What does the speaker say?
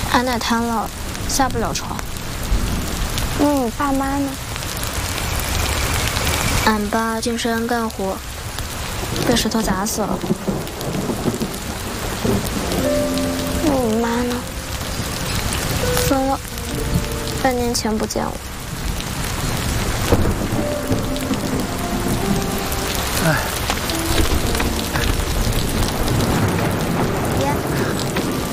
俺奶瘫了，下不了床。 那你爸妈呢？ 俺爸进山干活，被石头砸死了。 那你妈呢？ 分了，半年前不见了。 哎。